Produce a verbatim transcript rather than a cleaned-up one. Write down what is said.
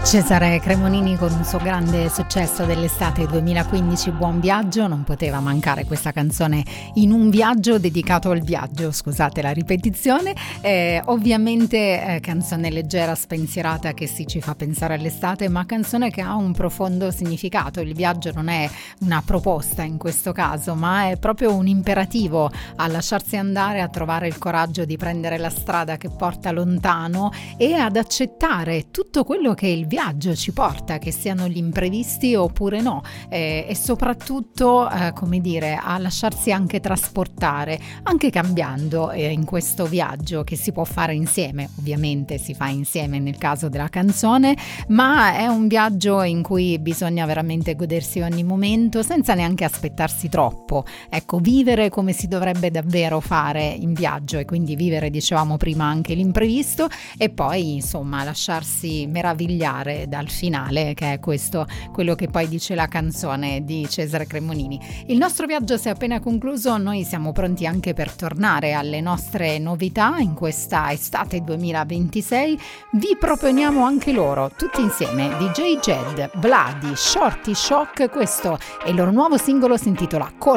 Cesare Cremonini con un suo grande successo dell'estate duemilaquindici, Buon Viaggio. Non poteva mancare questa canzone in un viaggio dedicato al viaggio, scusate la ripetizione. Eh, ovviamente eh, canzone leggera, spensierata, che sì, ci fa pensare all'estate, ma canzone che ha un profondo significato. Il viaggio non è una proposta in questo caso, ma è proprio un imperativo a lasciarsi andare, a trovare il coraggio di prendere la strada che porta lontano e ad accettare tutto quello che il viaggio ci porta, che siano gli imprevisti oppure no, eh, e soprattutto eh, come dire, a lasciarsi anche trasportare, anche cambiando eh, in questo viaggio che si può fare insieme. Ovviamente si fa insieme nel caso della canzone, ma è un viaggio in cui bisogna veramente godersi ogni momento senza neanche aspettarsi troppo, ecco, vivere come si dovrebbe davvero fare in viaggio, e quindi vivere, dicevamo prima, anche l'imprevisto, e poi insomma lasciarsi meravigliare dal finale, che è questo quello che poi dice la canzone di Cesare Cremonini. Il nostro viaggio si è appena concluso, noi siamo pronti anche per tornare alle nostre novità in questa estate duemilaventisei. Vi proponiamo anche loro, tutti insieme: D J Jed, Vladi, Shorty Shock. Questo è il loro nuovo singolo, si intitola Call